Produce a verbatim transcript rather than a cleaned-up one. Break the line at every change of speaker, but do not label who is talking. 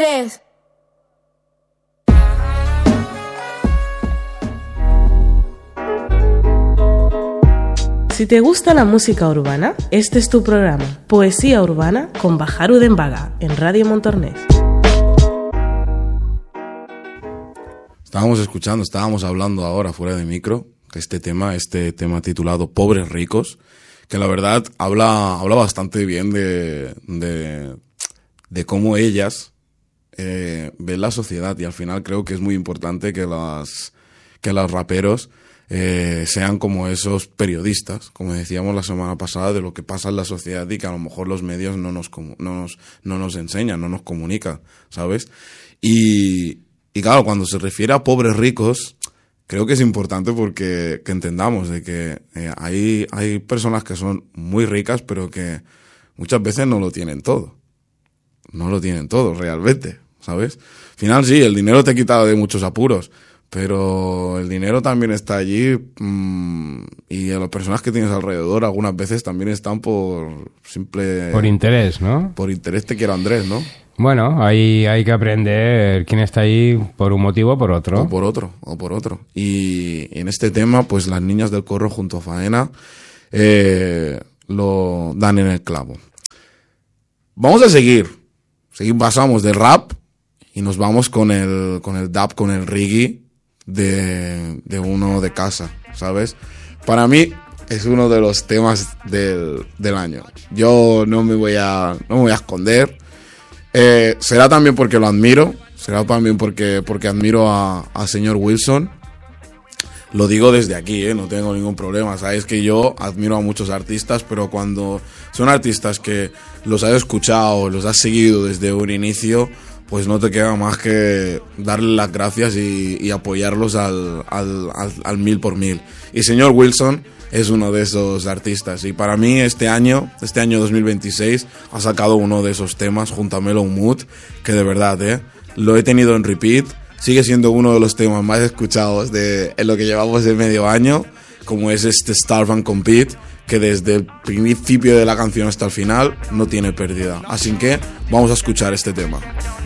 tres.
Si te gusta la música urbana, este es tu programa, Poesía Urbana con Bajaru Dembaga, en Radio Montornès.
Estábamos escuchando, estábamos hablando ahora fuera de micro, que este tema, este tema titulado Pobres Ricos, que la verdad habla, habla bastante bien de, de, de cómo ellas eh, ven la sociedad, y al final creo que es muy importante que las, que los raperos Eh, sean como esos periodistas, como decíamos la semana pasada, de lo que pasa en la sociedad y que a lo mejor los medios no nos, no nos, no nos enseñan, no nos comunican, ¿sabes? Y, y claro, cuando se refiere a pobres ricos, creo que es importante porque que entendamos de que eh, hay, hay personas que son muy ricas, pero que muchas veces no lo tienen todo. No lo tienen todo, realmente, ¿sabes? Al final sí, el dinero te quita de muchos apuros, pero el dinero también está allí mmm, y las personas que tienes alrededor algunas veces también están por simple...
Por interés, ¿no?
Por interés te quiero Andrés, ¿no?
Bueno, hay, hay que aprender quién está ahí por un motivo o por otro.
O por otro, o por otro. Y en este tema, pues las niñas del corro junto a Faena eh, lo dan en el clavo. Vamos a seguir. Seguimos, pasamos del rap y nos vamos con el, con el dub, con el reggae. De, de uno de casa, ¿sabes? Para mí es uno de los temas del, del año. Yo no me voy a, no me voy a esconder. Eh, será también porque lo admiro, será también porque, porque admiro a, a señor Wilson. Lo digo desde aquí, ¿eh? No tengo ningún problema. Sabes que yo admiro a muchos artistas, pero cuando son artistas que los has escuchado, los has seguido desde un inicio, pues no te queda más que darle las gracias y, y apoyarlos al, al, al, al mil por mil. Y señor Wilson es uno de esos artistas. Y para mí este año, este año dos mil veintiséis, ha sacado uno de esos temas junto a Mellow Mood, que de verdad, ¿eh? Lo he tenido en repeat. Sigue siendo uno de los temas más escuchados de, en lo que llevamos de medio año, como es este Starve and Compete, que desde el principio de la canción hasta el final no tiene pérdida. Así que vamos a escuchar este tema.